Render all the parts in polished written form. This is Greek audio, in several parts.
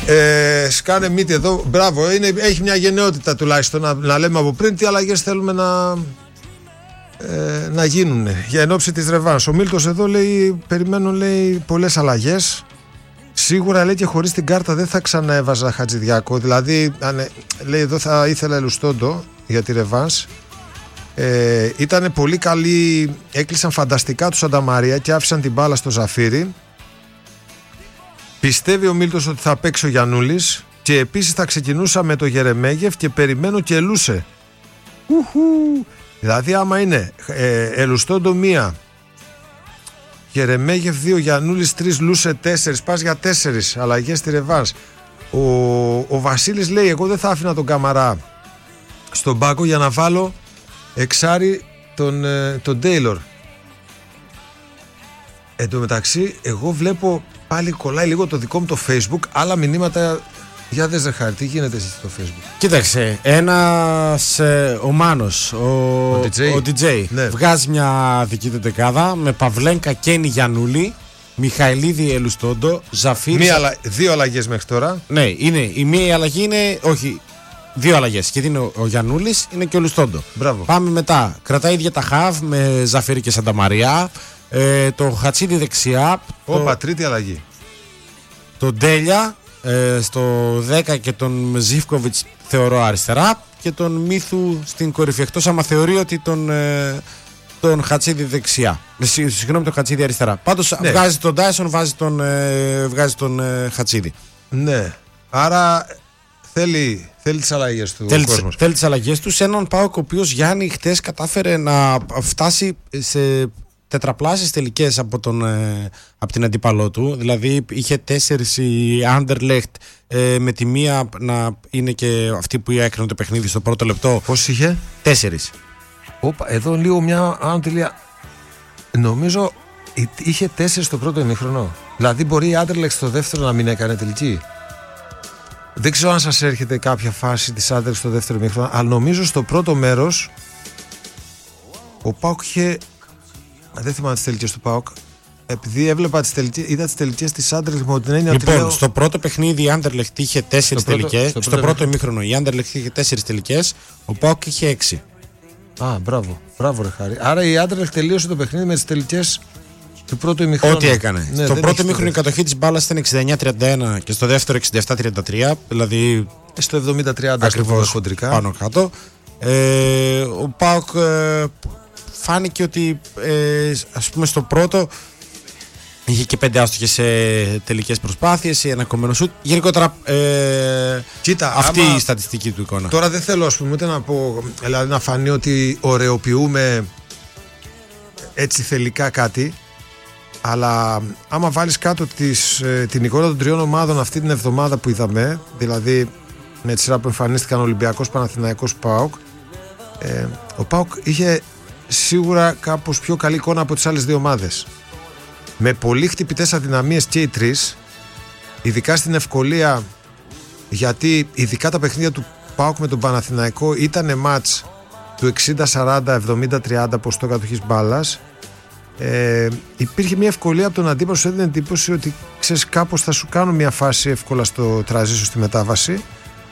Σκάνε μύτη εδώ. Μπράβο, έχει μια γενναιότητα τουλάχιστον να λέμε από πριν τι αλλαγές θέλουμε να γίνουν για ενόψη της ρεβάνς. Ο Μίλτος εδώ λέει, περιμένω, λέει, πολλές αλλαγές. Σίγουρα, λέει, και χωρίς την κάρτα δεν θα ξαναέβαζα Χατζηδιάκο. Δηλαδή, λέει, εδώ θα ήθελα Ελουστόντο για τη ρεβάνς. Ήταν πολύ καλή, έκλεισαν φανταστικά του Σανταμαρία και άφησαν την μπάλα στο Ζαφύρι. Πιστεύει ο Μίλτος ότι θα παίξει ο Γιαννούλης και επίσης θα ξεκινούσα με το Γερεμέγεφ και περιμένω και Λούσε. Δηλαδή άμα είναι Ελουστόντο 1, Γερεμέγεφ 2, Γιαννούλης 3, Λούσε 4, πας για 4 αλλαγές στη ρεβάνς. Ο Βασίλης λέει, εγώ δεν θα άφηνα τον Καμαρά στον πάγκο για να βάλω εξάρι τον Τέιλορ. Εν τω μεταξύ, εγώ βλέπω πάλι κολλάει λίγο το δικό μου το Facebook, άλλα μηνύματα. Για δες, ρε Χάρη, τι γίνεται στο Facebook? Κοίταξε, ένας ο Μάνος, ο DJ, ναι, βγάζει μια δική του δεκάδα με Παυλένκα, Κένι, Γιαννούλη, Μιχαηλίδη, Ελουστόντο, Ζαφύρη. Δύο αλλαγές μέχρι τώρα. Ναι, η μία αλλαγή είναι, όχι, δύο αλλαγές. Και είναι ο Γιαννούλης, είναι και ο Ελουστόντο. Μπράβο. Πάμε μετά. Κρατάει ίδια τα χαβ με Ζαφύρη και Σανταμαρία. Το Χατσίδη δεξιά. Τρίτη αλλαγή. Το Ντέλια στο 10 και τον Ζίβκοβιτς θεωρώ αριστερά. Και τον Μίθου στην κορυφή. Εκτός άμα θεωρεί ότι τον Χατσίδη δεξιά. Συγγνώμη, τον Χατσίδη αριστερά. Πάντως, ναι, βγάζει τον Ντάισον, βγάζει τον Χατσίδη. Ναι. Άρα θέλει τις αλλαγές του. Θέλει τις αλλαγές του σε έναν ΠΑΟΚ ο οποίος, Γιάννη, χτες κατάφερε να φτάσει σε τετραπλάσεις τελικές από την αντίπαλό του. Δηλαδή είχε 4 η Άντερλεχτ, με τη μία να είναι και αυτή που έκρινε το παιχνίδι στο πρώτο λεπτό. Πώς είχε? 4. Εδώ λίγο μια άντελεια. Νομίζω είχε 4 στο πρώτο ημίχρονο. Δηλαδή μπορεί η Άντερλεχτ στο δεύτερο να μην έκανε τελική. Δεν ξέρω αν σας έρχεται κάποια φάση της Άντερλεχτ στο δεύτερο ημίχρονο, αλλά νομίζω στο πρώτο μέρος ο ΠΑΟΚ είχε. Δεν θυμάμαι τις τελικές του ΠΑΟΚ. Επειδή έβλεπα είδα τις τελικές της Άντερλεχτ με την έννοια. Λοιπόν, στο πρώτο παιχνίδι η Άντερλεχτ είχε 4 τελικές. Στο πρώτο ημίχρονο η Άντερλεχτ είχε 4 τελικές. Ο ΠΑΟΚ είχε 6. Μπράβο. Μπράβο, ρε Χάρη. Άρα η Άντερλεχτ τελείωσε το παιχνίδι με τις τελικές του πρώτου ημίχρονου. Ό,τι έκανε. Ναι, στο πρώτο ημίχρονο η κατοχή της μπάλας ήταν 69-31 και στο δεύτερο 67-33. Δηλαδή. Στο 70-30 ακριβώς χοντρικά. Πάνω κάτω. Ο ΠΑΟΚ φάνηκε ότι ας πούμε στο πρώτο είχε και 5 άστοχες τελικές προσπάθειες, ένα κομμένο σουτ. Γενικότερα αυτή η στατιστική του εικόνα. Τώρα δεν θέλω, ας πούμε, ούτε να πω, δηλαδή να φανεί ότι ωρεοποιούμε έτσι θελικά κάτι, αλλά άμα βάλεις κάτω την εικόνα των 3 ομάδων αυτή την εβδομάδα που είδαμε, δηλαδή με τη σειρά που εμφανίστηκαν Ολυμπιακός, Παναθηναϊκός, ΠΑΟΚ, ο ΠΑΟΚ είχε σίγουρα κάπως πιο καλή εικόνα από τις άλλες δύο ομάδες. Με πολύ χτυπητές αδυναμίες και οι τρεις, ειδικά στην ευκολία, γιατί ειδικά τα παιχνίδια του ΠΑΟΚ με τον Παναθηναϊκό ήταν μάτς του 60-40, 70-30 ποστό κατοχής μπάλας. Υπήρχε μια ευκολία από τον αντίπαλο, σου έδινε εντύπωση ότι ξέρεις, κάπως θα σου κάνουν μια φάση εύκολα στο τραζίσιο στη μετάβαση.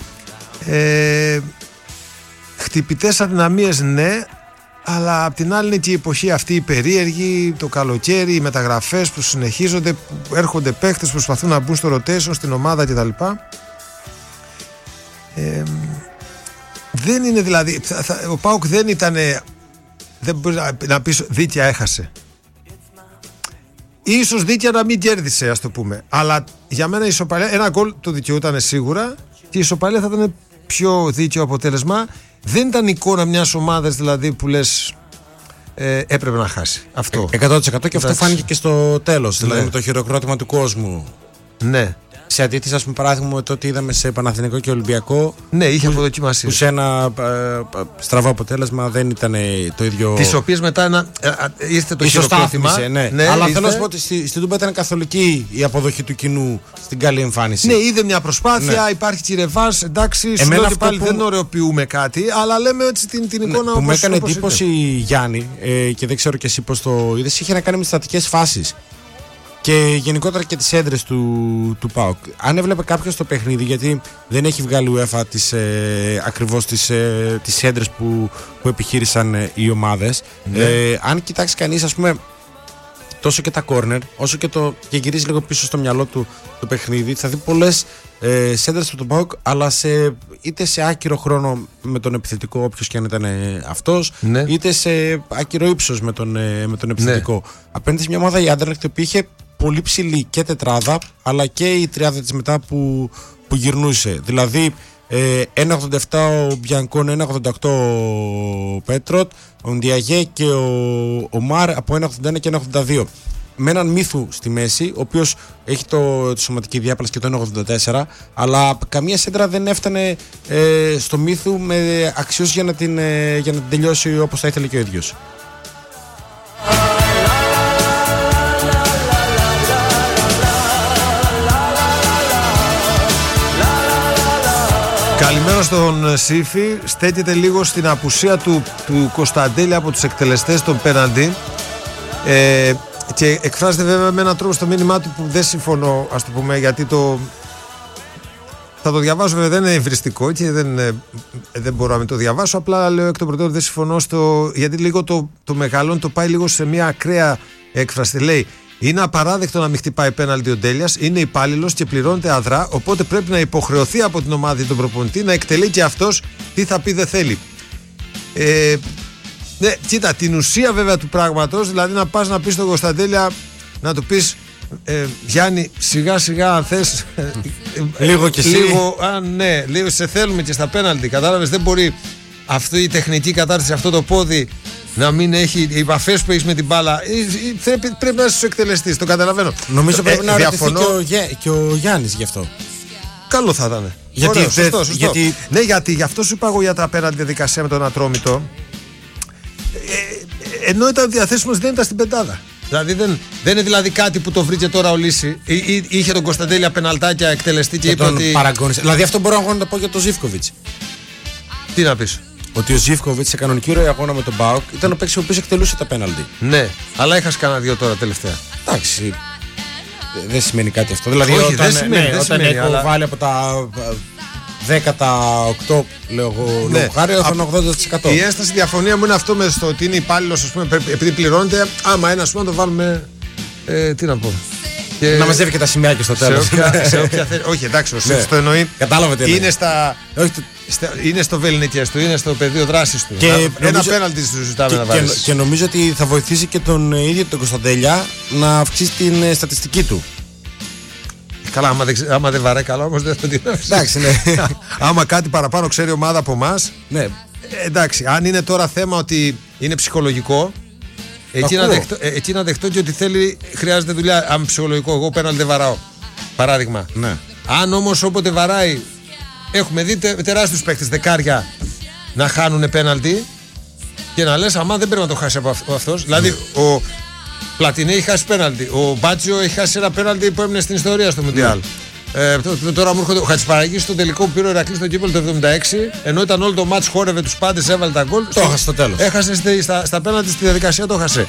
Χτυπητές αδυναμίες, ναι. Αλλά απ' την άλλη είναι και η εποχή αυτή η περίεργη, το καλοκαίρι, οι μεταγραφές που συνεχίζονται, έρχονται παίχτες που προσπαθούν να μπουν στο rotation στην ομάδα κτλ. Δεν είναι δηλαδή, ο ΠΑΟΚ δεν ήταν, δεν μπορεί να πεις δίκαια έχασε. Ίσως δίκαια να μην κέρδισε, ας το πούμε. Αλλά για μένα η ισοπαλία, ένα γκολ το δικαιούταν σίγουρα και η ισοπαλία θα ήταν πιο δίκαιο αποτέλεσμα. Δεν ήταν εικόνα μιας ομάδας δηλαδή που λες έπρεπε να χάσει. Αυτό. 100% και αυτό φάνηκε και στο τέλος. Δηλαδή με το χειροκρότημα του κόσμου. Ναι. Σε αντίθεση, ας πούμε, παράδειγμα με το ότι είδαμε σε Παναθηναϊκό και Ολυμπιακό. Ναι, είχε αποδοκιμασίες. Που σε ένα στραβό αποτέλεσμα δεν ήταν το ίδιο. Τις οποίες μετά ήρθε το χειροκρότημα. Ναι, αλλά θέλω να σου πω ότι στην Τούμπα ήταν καθολική η αποδοχή του κοινού στην καλή εμφάνιση. Ναι, είδε μια προσπάθεια, ναι. Υπάρχει και ρεβάνς. Εντάξει, σου λέω ότι πάλι δεν ωρεοποιούμε κάτι, αλλά λέμε έτσι την εικόνα που μου έκανε εντύπωση, Γιάννη, και δεν ξέρω και εσύ πώς το είδες, είχε να κάνει με τις στατικές φάσεις. και γενικότερα και τις έδρες του ΠΑΟΚ. Αν έβλεπε κάποιος το παιχνίδι, γιατί δεν έχει βγάλει UEFA ακριβώς τις έδρες που επιχείρησαν οι ομάδες, αν κοιτάξει κανείς, ας πούμε, τόσο και τα corner, όσο και γυρίζει λίγο πίσω στο μυαλό του το παιχνίδι, θα δει πολλές σέντρες του ΠΑΟΚ, αλλά είτε σε άκυρο χρόνο με τον επιθετικό, όποιος και αν ήταν αυτός, είτε σε άκυρο ύψος με τον επιθετικό. Απέναντι σε μια ομάδα η Άντερλεχτ που είχε πολύ ψηλή και τετράδα, αλλά και η τριάδα της μετά που γυρνούσε. Δηλαδή 1,87 ο Μπιανκόν, 1,88 ο Πέτροτ, ο Ντιαγέ και ο Μάρ από 1,81 και 1,82. Με έναν Μύθου στη μέση, ο οποίος έχει τη σωματική διάπλαση και το 1,84, αλλά καμία σέντρα δεν έφτανε στο Μύθου με αξιώσεις για να την τελειώσει όπως θα ήθελε και ο ίδιος. Καλημέρα στον Σύφη. Στέκεται λίγο στην απουσία του Κωνσταντέλια από τους εκτελεστές των πέναντι, και εκφράζεται βέβαια με έναν τρόπο στο μήνυμά του που δεν συμφωνώ, ας το πούμε, γιατί θα το διαβάσω, βέβαια δεν είναι ευριστικό και δεν μπορώ να μην το διαβάσω, απλά λέω εκ των προτέρων δεν συμφωνώ γιατί λίγο το μεγαλώνει, το πάει λίγο σε μια ακραία έκφραση. Λέει: είναι απαράδεκτο να μην χτυπάει πέναλτι ο Ντέλιας, είναι υπάλληλος και πληρώνεται αδρά, οπότε πρέπει να υποχρεωθεί από την ομάδα ή τον προπονητή να εκτελεί και αυτός, τι θα πει δεν θέλει. Ναι, κοίτα, την ουσία βέβαια του πράγματος, δηλαδή να πας να πεις στον Κωνσταντέλια, να του πεις Γιάννη, σιγά σιγά αν θες λίγο κι εσύ. Λίγο σε θέλουμε και στα πέναλτι, κατάλαβες, δεν μπορεί αυτή η τεχνική κατάρτιση, αυτό το πόδι να μην έχει οι επαφές που έχεις με την μπάλα. Πρέπει να είσαι στους εκτελεστής, το καταλαβαίνω. Νομίζω πρέπει να ρωτηθεί και ο Γιάννης γι' αυτό. Καλό θα ήταν. Σωστό. Ναι, γιατί γι' αυτό σου είπα εγώ για τα πέναλτι διαδικασία με τον Ατρόμητο. Ενώ ήταν διαθέσιμος, δεν ήταν στην πεντάδα. Δηλαδή δεν είναι δηλαδή κάτι που το βρήκε τώρα ο Λύση. Είχε τον Κωνσταντέλια πεναλτάκια εκτελεστή και είπε ότι. Δηλαδή αυτό μπορώ να το πω για τον Ζίβκοβιτς. Τι να πεις? Ότι ο Ζίβκοβιτς σε κανονική ροή αγώνα με τον ΠΑΟΚ ήταν ο παίκτης ο οποίος εκτελούσε τα πέναλτι. Ναι, αλλά είχα κανένα δύο τώρα τελευταία. Εντάξει. Δεν σημαίνει κάτι αυτό. Δηλαδή όχι, όταν έχω βάλει από τα 10-8, λέω εγώ, χάρη, έχω 80%. Η ένσταση διαφωνία μου είναι αυτό με στο ότι είναι υπάλληλος, ας πούμε, επειδή πληρώνεται. Άμα ένα, ας πούμε, να το βάλουμε. Τι να πω. Να μαζεύει και τα σημαίακια στο τέλος. Όχι, εντάξει, ο Σίτς το εννοεί. Κατάλαβε τι είναι. Είναι στο βεληνικές του, είναι στο πεδίο δράσης του. Ένα πέναλτι σου ζητάμε να βάλεις. Και νομίζω ότι θα βοηθήσει και τον ίδιο τον Κωνσταντέλια να αυξήσει την στατιστική του. Καλά, άμα δεν βαράει καλά, όμως δεν θα την αφήσει. Εντάξει, ναι. Άμα κάτι παραπάνω ξέρει η ομάδα από εμάς. Ναι. Εντάξει, αν είναι τώρα θέμα ότι είναι ψυχολογικό, εκεί να δεχτώ και ότι χρειάζεται δουλειά. Αν ψυχολογικό, εγώ πέναλτι δεν βαράω. Παράδειγμα. Ναι. Αν όμως όποτε βαράει, έχουμε δει τεράστιους παίκτες δεκάρια να χάνουν πέναλτι και να λες, αμά δεν πρέπει να το χάσει από αυτός. Δηλαδή, ο Πλατινέ έχει χάσει πέναλτι. Ο Μπάτσιο έχει χάσει ένα πέναλτι που έμεινε στην ιστορία στο Μουντιάλ. Τώρα μου έρχονται ο Χατζηπαραγής στο τελικό που πήρε ο Ηρακλής στο κύπελλο το 76, ενώ ήταν όλο το μάτς, χόρευε τους πάντες, έβαλε τα γκολ. Το έχασε στο τέλος. Έχασε στα πέναλτι στη διαδικασία, το έχασε.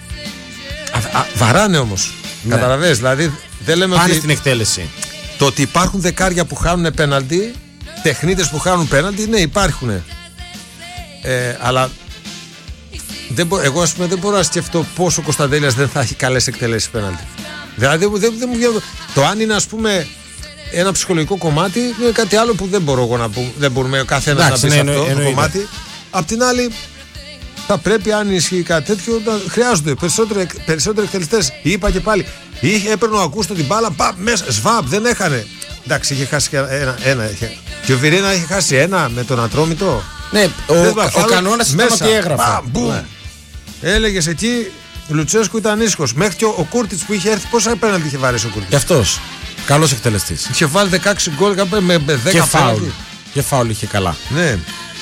Βαράνε όμως. Ναι. Καταλαβες, δηλαδή δεν λέμε πάνε στην εκτέλεση. Το ότι υπάρχουν δεκάρια που χάνουν πέναλτι, τεχνίτες που χάνουν πέναλτι, ναι, υπάρχουν. Αλλά εγώ, ας πούμε, δεν μπορώ να σκεφτώ πόσο ο Κωνσταντέλιας δεν θα έχει καλές εκτελέσεις πέναλτι. Δηλαδή δεν μου βγαίνει. Το αν είναι, ας πούμε, ένα ψυχολογικό κομμάτι είναι κάτι άλλο που δεν μπορώ εγώ να πω. Δεν μπορούμε ο καθένας να πει σε αυτό το κομμάτι. Απ' την άλλη, θα πρέπει, αν ισχύει κάτι τέτοιο, να χρειάζονται περισσότεροι εκτελεστές. Είπα και πάλι, έπαιρνε ο Ακούστο την μπάλα, μέσα, σβάμπ, δεν έχανε. Εντάξει, είχε χάσει ένα. Και ο Βιρένα είχε χάσει ένα με τον Ατρόμητο. Ναι, ο κανόνας ήταν ότι έγραφε. Έλεγες εκεί, Λουτσέσκου ήταν ήσυχος. Μέχρι και ο Κούρτιτς που είχε έρθει, πόσα πέναλτι είχε βαρέσει ο Κούρτιτς. Και αυτός. Καλός εκτελεστής. Είχε βάλει 16 γκολ με 10 και φάουλ. Και φάουλ είχε καλά. Ναι.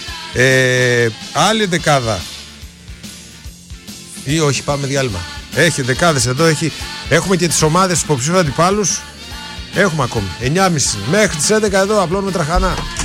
Άλλη δεκάδα. Ή όχι, πάμε διάλειμμα. Έχει δεκάδες εδώ. Έχουμε και τις ομάδες, τους υποψήφιους αντιπάλους. Έχουμε ακόμη. 9.30. Μέχρι τις 11 εδώ απλώνουμε τραχανά.